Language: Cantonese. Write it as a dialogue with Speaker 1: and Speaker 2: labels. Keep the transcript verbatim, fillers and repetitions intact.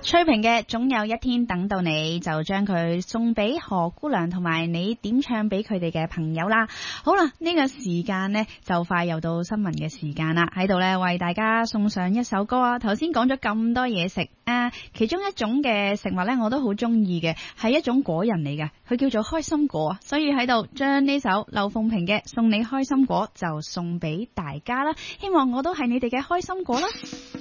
Speaker 1: 翠萍嘅總有一天等到你，就將佢送俾何姑娘同埋你點唱俾佢哋嘅朋友啦。好啦，呢個時間呢就快又到新聞嘅時間啦，喺度呢為大家送上一首歌啊。頭先講咗咁多嘢食啊，其中一種嘅食物呢我都好中意嘅，係一種果仁嚟嘅，佢叫做開心果啊。所以喺度將呢首劉鳳萍嘅送你開心果就送俾大家啦，希望我都係你哋嘅開心果啦。